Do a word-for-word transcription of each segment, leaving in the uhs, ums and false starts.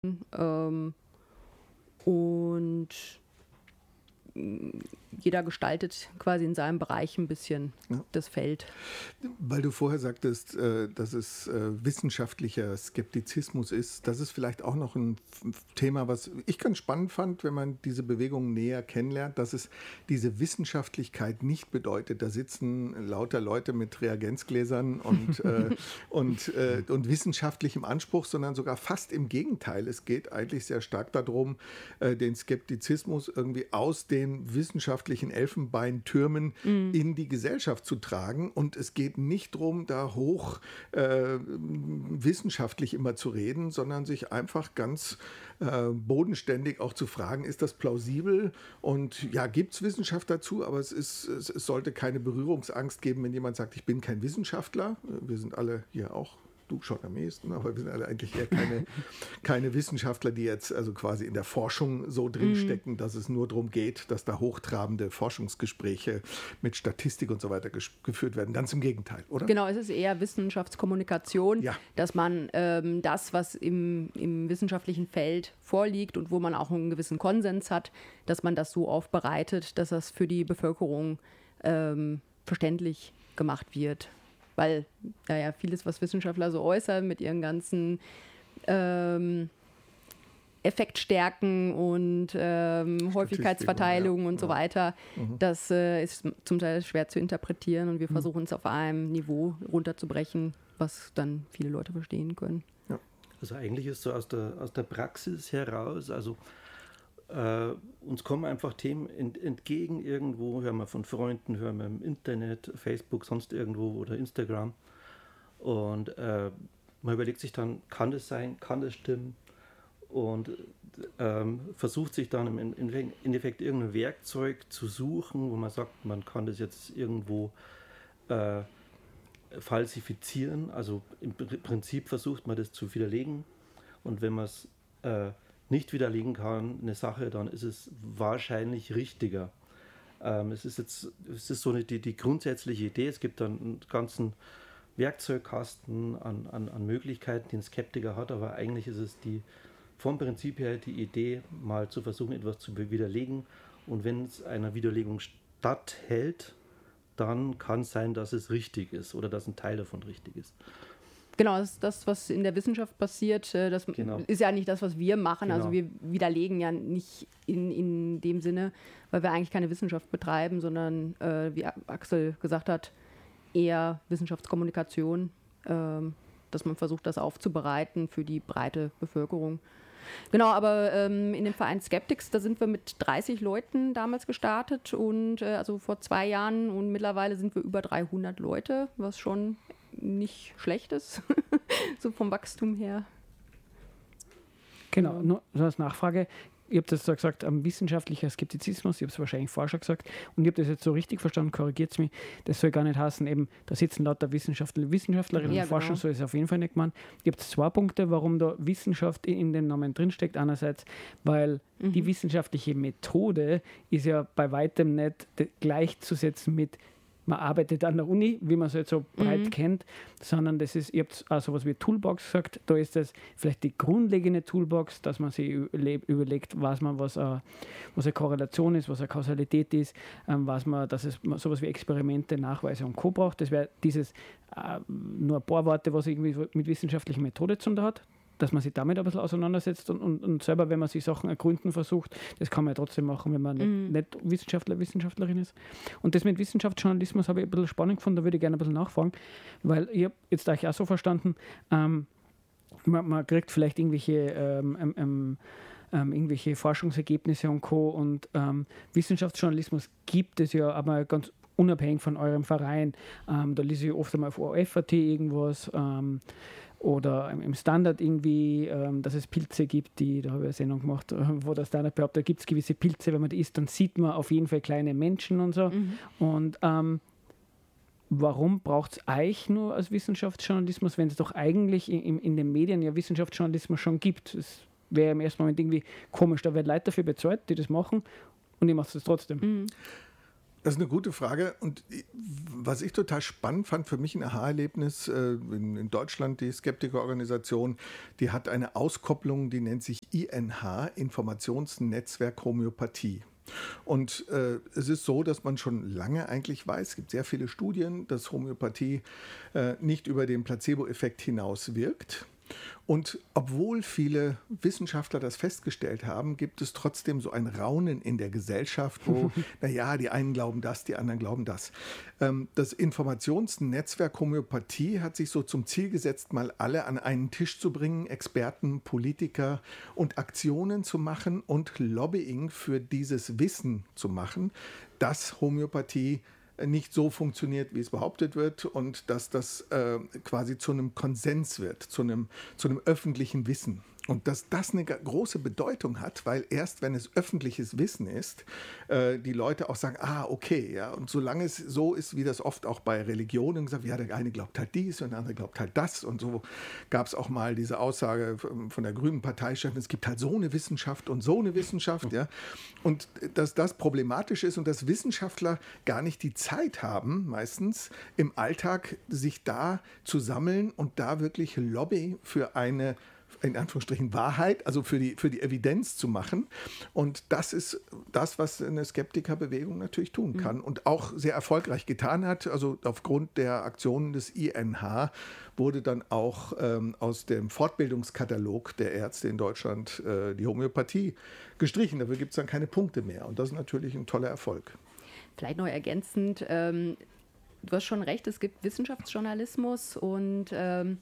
Ähm, und jeder gestaltet quasi in seinem Bereich ein bisschen ja. das Feld. Weil du vorher sagtest, äh, dass es äh, wissenschaftlicher Skeptizismus ist, das ist vielleicht auch noch ein Thema, was ich ganz spannend fand, wenn man diese Bewegung näher kennenlernt, dass es diese Wissenschaftlichkeit nicht bedeutet, da sitzen lauter Leute mit Reagenzgläsern und, äh, und, äh, und wissenschaftlichem Anspruch, sondern sogar fast im Gegenteil. Es geht eigentlich sehr stark darum, äh, den Skeptizismus irgendwie aus den wissenschaftlichen Elfenbeintürmen mm. in die Gesellschaft zu tragen. Und es geht nicht darum, da hoch äh, wissenschaftlich immer zu reden, sondern sich einfach ganz äh, bodenständig auch zu fragen, ist das plausibel? Und ja, gibt es Wissenschaft dazu, aber es, ist, es, es sollte keine Berührungsangst geben, wenn jemand sagt, ich bin kein Wissenschaftler. Wir sind alle hier auch. Du schon am ehesten, aber wir sind alle eigentlich eher keine, keine Wissenschaftler, die jetzt also quasi in der Forschung so drinstecken, mm. dass es nur darum geht, dass da hochtrabende Forschungsgespräche mit Statistik und so weiter ges- geführt werden. Ganz im Gegenteil, oder? Genau, es ist eher Wissenschaftskommunikation, ja. dass man ähm, das, was im, im wissenschaftlichen Feld vorliegt und wo man auch einen gewissen Konsens hat, dass man das so aufbereitet, dass das für die Bevölkerung ähm, verständlich gemacht wird. Weil, naja, vieles, was Wissenschaftler so äußern mit ihren ganzen ähm, Effektstärken und ähm, Häufigkeitsverteilungen ja. und so ja. weiter, mhm. das äh, ist zum Teil schwer zu interpretieren und wir mhm. versuchen es auf einem Niveau runterzubrechen, was dann viele Leute verstehen können. Ja. Also eigentlich ist so aus der, aus der Praxis heraus, also Uh, uns kommen einfach Themen ent, entgegen irgendwo, hören wir von Freunden, hören wir im Internet, Facebook, sonst irgendwo oder Instagram und uh, man überlegt sich dann, kann das sein, kann das stimmen und uh, versucht sich dann im Endeffekt irgendein Werkzeug zu suchen, wo man sagt, man kann das jetzt irgendwo uh, falsifizieren, also im Prinzip versucht man das zu widerlegen und wenn man es uh, nicht widerlegen kann, eine Sache, dann ist es wahrscheinlich richtiger. Ähm, es ist jetzt, es ist so eine, die, die grundsätzliche Idee, es gibt dann einen ganzen Werkzeugkasten an, an, an Möglichkeiten, die ein Skeptiker hat, aber eigentlich ist es die, vom Prinzip her die Idee, mal zu versuchen, etwas zu widerlegen und wenn es einer Widerlegung statthält, dann kann es sein, dass es richtig ist oder dass ein Teil davon richtig ist. Genau, das ist das, was in der Wissenschaft passiert. Das genau. ist ja nicht das, was wir machen. Genau. Also wir widerlegen ja nicht in, in dem Sinne, weil wir eigentlich keine Wissenschaft betreiben, sondern, äh, wie Axel gesagt hat, eher Wissenschaftskommunikation, äh, dass man versucht, das aufzubereiten für die breite Bevölkerung. Genau, aber ähm, in dem Verein Skeptics, da sind wir mit dreißig Leuten damals gestartet und äh, also vor zwei Jahren und mittlerweile sind wir über dreihundert Leute, was schon nicht schlecht ist, so vom Wachstum her. Genau, nur so als Nachfrage, ihr habt das so gesagt, um, wissenschaftlicher Skeptizismus, ich habe es wahrscheinlich vorher schon gesagt und ich habe das jetzt so richtig verstanden, korrigiert es mich, das soll gar nicht heißen, eben, da sitzen lauter Wissenschaftler, Wissenschaftlerinnen ja, und Forscher, genau. so ist es auf jeden Fall nicht gemeint. Ihr habt zwei Punkte, warum da Wissenschaft in, in dem Namen drinsteckt. Einerseits, weil mhm. die wissenschaftliche Methode ist ja bei weitem nicht gleichzusetzen mit man arbeitet an der Uni, wie man es halt so breit mhm. kennt, sondern das ist, ihr habt auch sowas wie Toolbox gesagt, da ist das vielleicht die grundlegende Toolbox, dass man sich überlegt, weiß man, was eine, was eine Korrelation ist, was eine Kausalität ist, ähm, weiß man, dass es sowas wie Experimente, Nachweise und Co. braucht. Das wäre dieses, äh, nur ein paar Worte, was irgendwie mit wissenschaftlicher Methode zu tun hat, dass man sich damit ein bisschen auseinandersetzt und, und, und selber, wenn man sich Sachen ergründen versucht, das kann man ja trotzdem machen, wenn man mm. nicht, nicht Wissenschaftler, Wissenschaftlerin ist. Und das mit Wissenschaftsjournalismus habe ich ein bisschen spannend gefunden, da würde ich gerne ein bisschen nachfragen, weil ich habe jetzt euch auch so verstanden, ähm, man, man kriegt vielleicht irgendwelche ähm, ähm, ähm, irgendwelche Forschungsergebnisse und Co. und ähm, Wissenschaftsjournalismus gibt es ja aber ganz unabhängig von eurem Verein. Ähm, da lese ich oft einmal auf O R F Punkt A T irgendwas, ähm, oder im Standard irgendwie, ähm, dass es Pilze gibt, die, da habe ich eine Sendung gemacht, wo der Standard behauptet, da gibt es gewisse Pilze, wenn man die isst, dann sieht man auf jeden Fall kleine Menschen und so. Mhm. Und ähm, warum braucht es euch nur als Wissenschaftsjournalismus, wenn es doch eigentlich in, in den Medien ja Wissenschaftsjournalismus schon gibt? Das wäre im ersten Moment irgendwie komisch, da werden Leute dafür bezahlt, die das machen und ich mache es trotzdem. Mhm. Das ist eine gute Frage und was ich total spannend fand, für mich ein Aha-Erlebnis, in, in Deutschland die Skeptikerorganisation, die hat eine Auskopplung, die nennt sich I N H, Informationsnetzwerk Homöopathie. Und äh, es ist so, dass man schon lange eigentlich weiß, es gibt sehr viele Studien, dass Homöopathie äh, nicht über den Placebo-Effekt hinaus wirkt. Und obwohl viele Wissenschaftler das festgestellt haben, gibt es trotzdem so ein Raunen in der Gesellschaft, wo, naja, die einen glauben das, die anderen glauben das. Ähm, das Informationsnetzwerk Homöopathie hat sich so zum Ziel gesetzt, mal alle an einen Tisch zu bringen, Experten, Politiker und Aktionen zu machen und Lobbying für dieses Wissen zu machen, dass Homöopathie nicht so funktioniert, wie es behauptet wird und dass das äh, quasi zu einem Konsens wird, zu einem, zu einem öffentlichen Wissen. Und dass das eine große Bedeutung hat, weil erst wenn es öffentliches Wissen ist, äh, die Leute auch sagen, ah, okay, ja. Und solange es so ist, wie das oft auch bei Religionen gesagt wird, ja, der eine glaubt halt dies und der andere glaubt halt das. Und so gab es auch mal diese Aussage von der grünen Parteichefin, es gibt halt so eine Wissenschaft und so eine Wissenschaft, ja. Und dass das problematisch ist und dass Wissenschaftler gar nicht die Zeit haben, meistens im Alltag sich da zu sammeln und da wirklich Lobby für eine in Anführungsstrichen Wahrheit, also für die, für die Evidenz zu machen. Und das ist das, was eine Skeptikerbewegung natürlich tun kann mhm. und auch sehr erfolgreich getan hat. Also aufgrund der Aktionen des I N H wurde dann auch ähm, aus dem Fortbildungskatalog der Ärzte in Deutschland äh, die Homöopathie gestrichen. Dafür gibt es dann keine Punkte mehr. Und das ist natürlich ein toller Erfolg. Vielleicht noch ergänzend, ähm, du hast schon recht, es gibt Wissenschaftsjournalismus und ähm,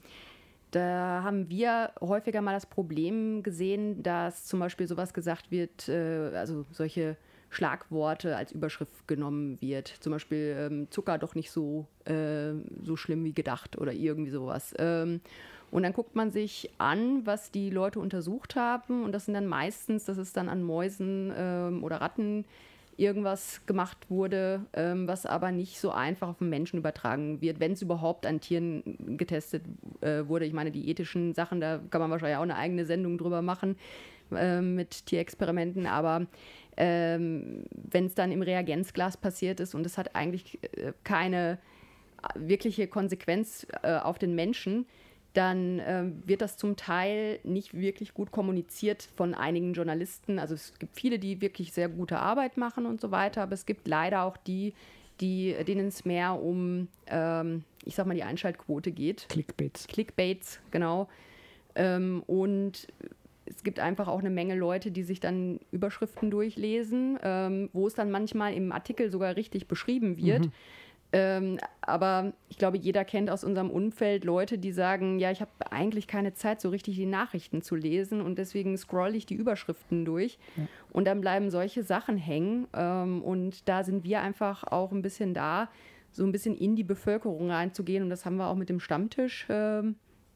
da haben wir häufiger mal das Problem gesehen, dass zum Beispiel sowas gesagt wird, äh, also solche Schlagworte als Überschrift genommen wird. Zum Beispiel ähm, Zucker doch nicht so, äh, so schlimm wie gedacht oder irgendwie sowas. Ähm, und dann guckt man sich an, was die Leute untersucht haben und das sind dann meistens, das ist dann an Mäusen ähm, oder Ratten irgendwas gemacht wurde, ähm, was aber nicht so einfach auf den Menschen übertragen wird, wenn es überhaupt an Tieren getestet äh, wurde. Ich meine, die ethischen Sachen, da kann man wahrscheinlich auch eine eigene Sendung drüber machen äh, mit Tierexperimenten, aber ähm, wenn es dann im Reagenzglas passiert ist und es hat eigentlich äh, keine wirkliche Konsequenz äh, auf den Menschen, dann äh, wird das zum Teil nicht wirklich gut kommuniziert von einigen Journalisten. Also es gibt viele, die wirklich sehr gute Arbeit machen und so weiter, aber es gibt leider auch die, die denen es mehr um, ähm, ich sag mal, die Einschaltquote geht. Clickbaits. Clickbaits, genau. Ähm, und es gibt einfach auch eine Menge Leute, die sich dann Überschriften durchlesen, ähm, wo es dann manchmal im Artikel sogar richtig beschrieben wird. Mhm. Ähm, aber ich glaube, jeder kennt aus unserem Umfeld Leute, die sagen, ja, ich habe eigentlich keine Zeit, so richtig die Nachrichten zu lesen und deswegen scroll ich die Überschriften durch ja. und dann bleiben solche Sachen hängen ähm, und da sind wir einfach auch ein bisschen da, so ein bisschen in die Bevölkerung reinzugehen und das haben wir auch mit dem Stammtisch, ähm,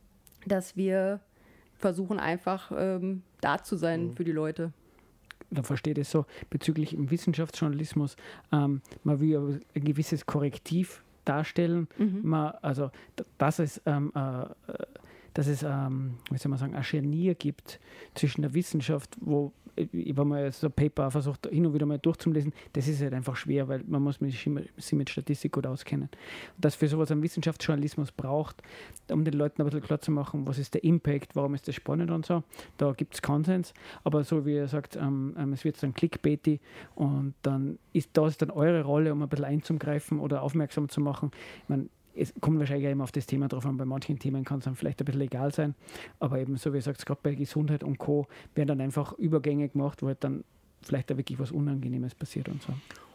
dass wir versuchen einfach ähm, da zu sein mhm. für die Leute. Da versteht es so, bezüglich im Wissenschaftsjournalismus, ähm, man will ein gewisses Korrektiv darstellen, mhm. man, also dass es, ähm, äh, dass es ähm, wie soll man sagen, ein Scharnier gibt zwischen der Wissenschaft, wo ich habe mal so ein Paper versucht, hin und wieder mal durchzulesen, das ist halt einfach schwer, weil man muss sich mit Statistik gut auskennen. Und dass für sowas ein Wissenschaftsjournalismus braucht, um den Leuten ein bisschen klar zu machen, was ist der Impact, warum ist das spannend und so, da gibt es Konsens, aber so wie er sagt, ähm, es wird dann clickbaity und dann ist das dann eure Rolle, um ein bisschen einzugreifen oder aufmerksam zu machen. Ich meine, es kommt wahrscheinlich auch immer auf das Thema drauf an, bei manchen Themen kann es dann vielleicht ein bisschen egal sein, aber eben so wie ihr sagt, gerade bei Gesundheit und Co. werden dann einfach Übergänge gemacht, wo halt dann vielleicht da wirklich was Unangenehmes passiert und so.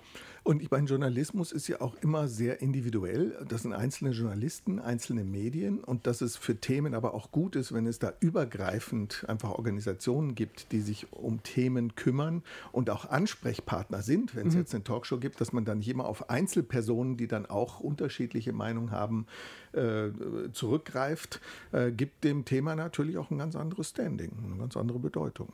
Und ich meine, Journalismus ist ja auch immer sehr individuell. Das sind einzelne Journalisten, einzelne Medien und dass es für Themen aber auch gut ist, wenn es da übergreifend einfach Organisationen gibt, die sich um Themen kümmern und auch Ansprechpartner sind, wenn es mhm. jetzt eine Talkshow gibt, dass man dann nicht immer auf Einzelpersonen, die dann auch unterschiedliche Meinungen haben, äh, zurückgreift, äh, gibt dem Thema natürlich auch ein ganz anderes Standing, eine ganz andere Bedeutung.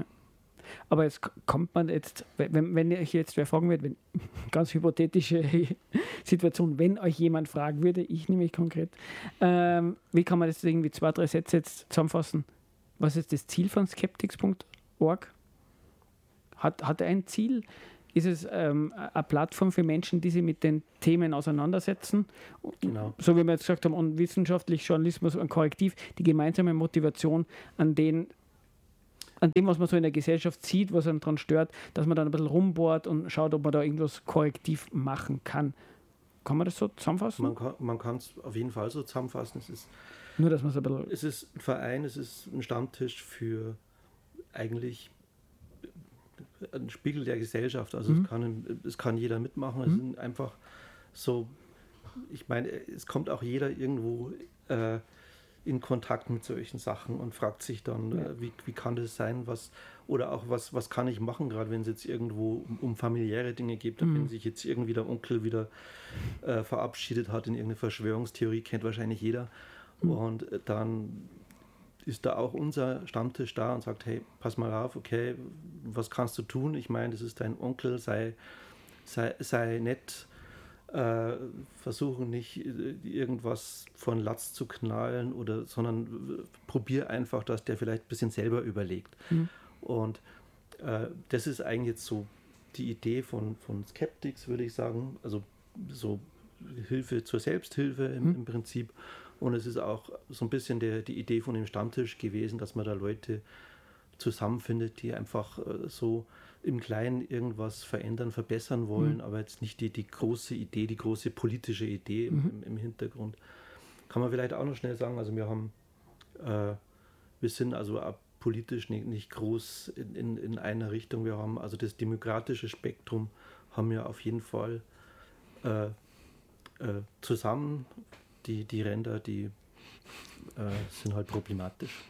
Aber jetzt kommt man jetzt, wenn, wenn ich jetzt wer fragen würde, wenn, ganz hypothetische Situation, wenn euch jemand fragen würde, ich nämlich konkret, ähm, wie kann man das irgendwie zwei, drei Sätze jetzt zusammenfassen? Was ist das Ziel von skeptics punkt org? Hat, hat er ein Ziel? ist es ähm, eine Plattform für Menschen, die sich mit den Themen auseinandersetzen. Genau. So wie wir jetzt gesagt haben, und wissenschaftlich Journalismus ein Korrektiv, die gemeinsame Motivation an den an dem, was man so in der Gesellschaft sieht, was einem daran stört, dass man dann ein bisschen rumbohrt und schaut, ob man da irgendwas korrektiv machen kann. Kann man das so zusammenfassen? Man kann es auf jeden Fall so zusammenfassen. Es ist, Nur, dass man es ein bisschen... Es ist ein Verein, es ist ein Stammtisch für eigentlich ein Spiegel der Gesellschaft. Also mhm. es, kann, es kann jeder mitmachen. Es mhm. sind einfach so, ich meine, es kommt auch jeder irgendwo äh, in Kontakt mit solchen Sachen und fragt sich dann, ja. äh, wie, wie kann das sein, was oder auch was, was kann ich machen, gerade wenn es jetzt irgendwo um, um familiäre Dinge geht, mhm. wenn sich jetzt irgendwie der Onkel wieder äh, verabschiedet hat in irgendeine Verschwörungstheorie, kennt wahrscheinlich jeder. Mhm. Und äh, dann ist da auch unser Stammtisch da und sagt, hey, pass mal auf, okay, was kannst du tun? Ich meine, das ist dein Onkel, sei, sei, sei nett, äh, versuche nicht irgendwas von Latz zu knallen, oder, sondern probier einfach, dass der vielleicht ein bisschen selber überlegt. Mhm. Und äh, das ist eigentlich jetzt so die Idee von, von Skeptics, würde ich sagen, also so Hilfe zur Selbsthilfe im, mhm. im Prinzip. Und es ist auch so ein bisschen der, die Idee von dem Stammtisch gewesen, dass man da Leute zusammenfindet, die einfach äh, so im Kleinen irgendwas verändern, verbessern wollen, mhm. aber jetzt nicht die, die große Idee, die große politische Idee mhm. im, im Hintergrund. Kann man vielleicht auch noch schnell sagen, also wir haben, äh, wir sind also auch politisch nicht, nicht groß in, in, in einer Richtung. Wir haben also das demokratische Spektrum haben wir auf jeden Fall äh, äh, zusammen. Die, die Ränder, die äh, sind halt problematisch.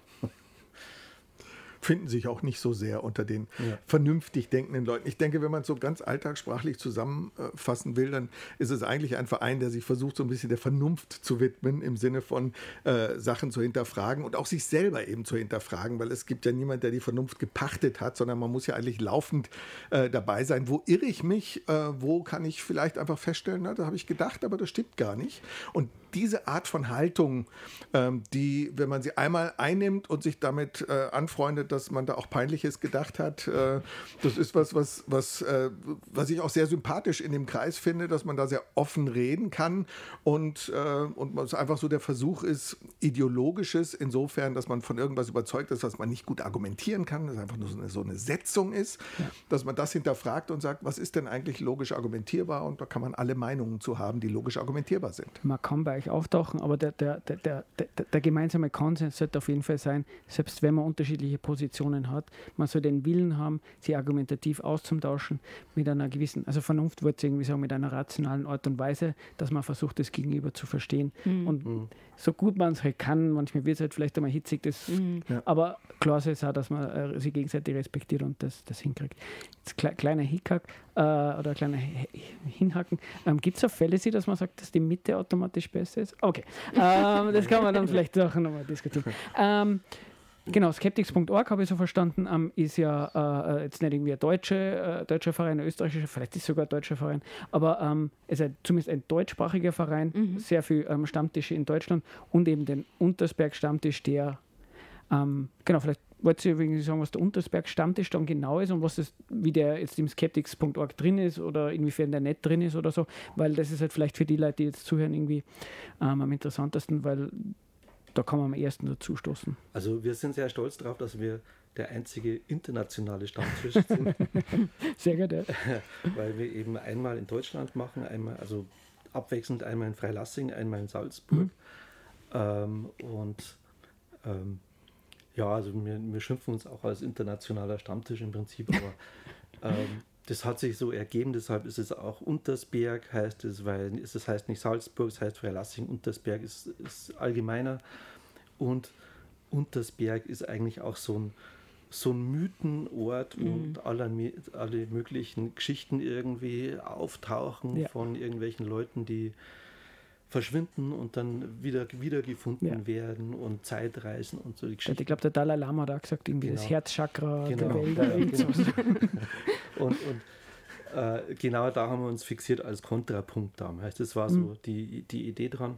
Finden sich auch nicht so sehr unter den ja. vernünftig denkenden Leuten. Ich denke, wenn man es so ganz alltagssprachlich zusammenfassen will, dann ist es eigentlich ein Verein, der sich versucht, so ein bisschen der Vernunft zu widmen, im Sinne von äh, Sachen zu hinterfragen und auch sich selber eben zu hinterfragen, weil es gibt ja niemand, der die Vernunft gepachtet hat, sondern man muss ja eigentlich laufend äh, dabei sein. Wo irre ich mich? Äh, wo kann ich vielleicht einfach feststellen, na, da habe ich gedacht, aber das stimmt gar nicht. Und diese Art von Haltung, ähm, die, wenn man sie einmal einnimmt und sich damit äh, anfreundet, dass man da auch Peinliches gedacht hat, äh, das ist was, was, was, äh, was ich auch sehr sympathisch in dem Kreis finde, dass man da sehr offen reden kann und, äh, und es einfach so der Versuch ist, Ideologisches, insofern, dass man von irgendwas überzeugt ist, was man nicht gut argumentieren kann, dass es einfach nur so eine, so eine Setzung ist, ja. dass man das hinterfragt und sagt, was ist denn eigentlich logisch argumentierbar, und da kann man alle Meinungen zu haben, die logisch argumentierbar sind. Man kann bei euch auftauchen, aber der, der, der, der, der, der gemeinsame Konsens sollte auf jeden Fall sein, selbst wenn man unterschiedliche Positionen hat, man soll den Willen haben, sie argumentativ auszutauschen mit einer gewissen, also Vernunft würde ich irgendwie sagen, mit einer rationalen Art und Weise, dass man versucht, das Gegenüber zu verstehen. Mhm. Und mhm. so gut man es halt kann, manchmal wird es halt vielleicht einmal hitzig, das, mhm. ja. aber klar ist es auch, dass man äh, sie gegenseitig respektiert und das, das hinkriegt. Jetzt kle- kleiner Hickhack äh, oder kleiner H- Hinhaken. Ähm, Gibt es auch Fälle, dass man sagt, dass die Mitte automatisch besser ist? Okay, ähm, das kann man dann vielleicht auch nochmal diskutieren. Ähm, Genau, skeptics punkt org habe ich so verstanden, ähm, ist ja äh, jetzt nicht irgendwie ein deutsche, äh, deutscher Verein, ein österreichischer, vielleicht ist es sogar ein deutscher Verein, aber ähm, es ist ein, zumindest ein deutschsprachiger Verein, mhm. sehr viele ähm, Stammtische in Deutschland und eben den Untersberg-Stammtisch, der, ähm, genau, vielleicht wollt ihr irgendwie sagen, was der Untersberg-Stammtisch dann genau ist und was das, wie der jetzt im skeptics punkt org drin ist oder inwiefern der nicht drin ist oder so, weil das ist halt vielleicht für die Leute, die jetzt zuhören, irgendwie ähm, am interessantesten, weil da kann man am ersten dazu stoßen. Also wir sind sehr stolz darauf, dass wir der einzige internationale Stammtisch sind. Sehr gut, ja. Weil wir eben einmal in Deutschland machen, einmal, also abwechselnd einmal in Freilassing, einmal in Salzburg. Mhm. Ähm, und ähm, ja, also wir, wir schimpfen uns auch als internationaler Stammtisch im Prinzip, aber ähm, das hat sich so ergeben, deshalb ist es auch Untersberg, heißt es, weil es das heißt nicht Salzburg, es heißt Freilassing. Untersberg ist, ist allgemeiner, und Untersberg ist eigentlich auch so ein, so ein Mythenort, wo mhm. alle, alle möglichen Geschichten irgendwie auftauchen, ja. von irgendwelchen Leuten, die verschwinden und dann wieder wiedergefunden ja. werden und Zeitreisen und so die Geschichten. Ich glaube, der Dalai Lama hat auch gesagt, irgendwie genau. das Herzchakra genau. der Welt. Ja, genau. und und äh, genau da haben wir uns fixiert als Kontrapunkt damals. Das war so mhm. die, die Idee dran.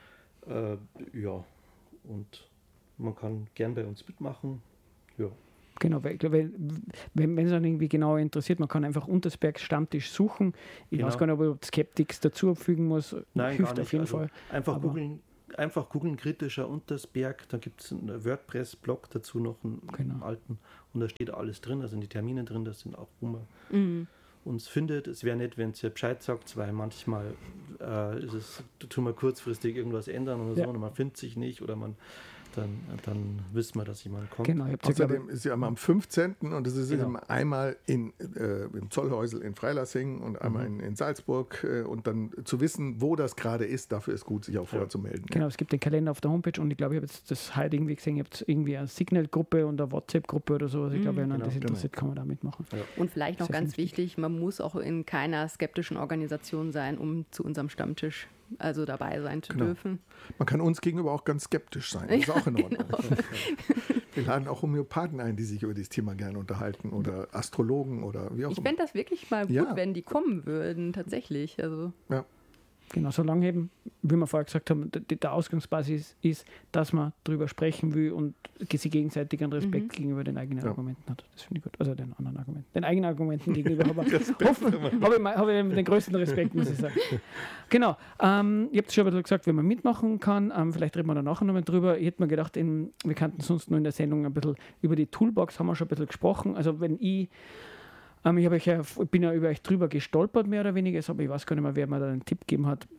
Äh, ja, und man kann gern bei uns mitmachen. Ja. Genau, weil, wenn, wenn es dann irgendwie genauer interessiert, man kann einfach Untersbergs Stammtisch suchen. Ich genau. weiß gar nicht, ob ich Skeptics dazu fügen muss. Nein, hilft gar nicht. auf jeden also Fall. Einfach googeln, einfach googeln, kritischer Untersberg, da gibt es einen WordPress-Blog dazu noch, einen, genau. einen alten, und da steht alles drin, da sind die Termine drin, das sind auch, wo man mhm. uns findet. Es wäre nett, wenn ihr Bescheid sagt, weil manchmal äh, ist es, tun wir kurzfristig irgendwas ändern oder ja. so, und man findet sich nicht oder man Dann, dann wissen wir, dass jemand kommt. Genau, außerdem ist ja immer am fünfzehnten und es ist genau. immer einmal in, äh, im Zollhäusel in Freilassing und einmal mhm. in, in Salzburg äh, und dann zu wissen, wo das gerade ist, dafür ist gut, sich auch vorher ja. zu melden. Genau, ja. es gibt den Kalender auf der Homepage und ich glaube, ich habe jetzt das heute irgendwie gesehen, ihr habt irgendwie eine Signal-Gruppe und eine WhatsApp-Gruppe oder so. Also ich mhm. glaube, wenn man genau, das interessiert, genau. kann man da mitmachen. Ja. Und vielleicht noch Sehr ganz wichtig, man muss auch in keiner skeptischen Organisation sein, um zu unserem Stammtisch also dabei sein zu genau. dürfen. Man kann uns gegenüber auch ganz skeptisch sein. Das ist auch in Ordnung. Genau. Wir laden auch Homöopathen ein, die sich über dieses Thema gerne unterhalten oder Astrologen oder wie auch ich immer. Ich fände das wirklich mal gut, ja. wenn die kommen würden, tatsächlich. Also. Ja. Genau, solange eben, wie wir vorher gesagt haben, der Ausgangsbasis ist, dass man darüber sprechen will und sich gegenseitig einen Respekt mhm. gegenüber den eigenen ja. Argumenten hat. Das finde ich gut. Also den anderen Argumenten. Den eigenen Argumenten gegenüber habe ich, hab ich, hab ich den größten Respekt, muss ich sagen. Genau. Ähm, ihr habt schon ein bisschen gesagt, wenn man mitmachen kann. Ähm, vielleicht reden wir da nachher nochmal drüber. Ich hätte mir gedacht, in, wir könnten sonst nur in der Sendung ein bisschen über die Toolbox haben wir schon ein bisschen gesprochen. Also wenn ich Ähm, ich, euch ja, ich bin ja über euch drüber gestolpert, mehr oder weniger, aber ich weiß gar nicht mehr, wer mir da einen Tipp gegeben hat.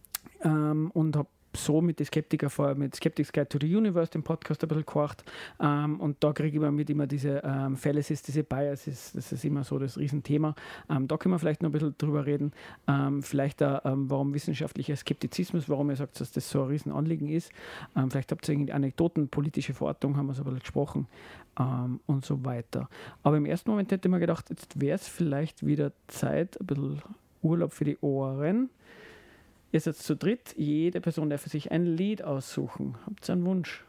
Ähm, und habe so mit den Skeptiker vorher, mit Skeptics Guide to the Universe, dem Podcast, ein bisschen gehorcht. Ähm, und da kriege ich immer mit immer diese ähm, Fallacies, diese Biases, das ist immer so das Riesenthema. Ähm, da können wir vielleicht noch ein bisschen drüber reden. Ähm, vielleicht auch, ähm, warum wissenschaftlicher Skeptizismus, warum ihr sagt, dass das so ein Riesenanliegen ist. Ähm, vielleicht habt ihr irgendwie Anekdoten, politische Verortung, haben wir so ein bisschen gesprochen. Um, und so weiter. Aber im ersten Moment hätte ich mir gedacht, jetzt wäre es vielleicht wieder Zeit, ein bisschen Urlaub für die Ohren. Ihr seid zu dritt, jede Person darf für sich ein Lied aussuchen. Habt ihr einen Wunsch?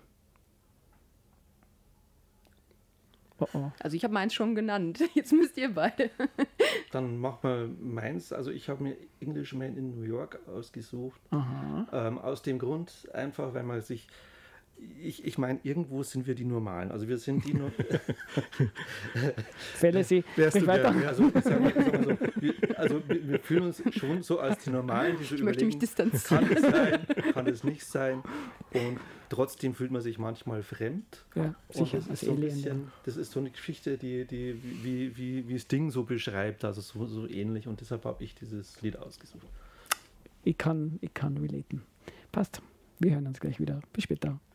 Oh oh. Also ich habe meins schon genannt, jetzt müsst ihr beide. Dann machen wir meins, also ich habe mir Englishman in New York ausgesucht. Ähm, aus dem Grund einfach, weil man sich Ich, ich meine, irgendwo sind wir die Normalen. Also wir sind die nur. Fälle Sie. Wärst du weiter? Der, also, sagen wir, sagen wir so, wir, also wir, wir fühlen uns schon so als die Normalen, die so ich überlegen, möchte mich distanzieren. Kann es sein, kann es nicht sein. Und trotzdem fühlt man sich manchmal fremd. Ja, sicher. Das ist, so ein bisschen, das ist so eine Geschichte, die, die wie, wie, wie Sting so beschreibt, also so, so ähnlich. Und deshalb habe ich dieses Lied ausgesucht. Ich kann, ich kann relaten. Passt. Wir hören uns gleich wieder. Bis später.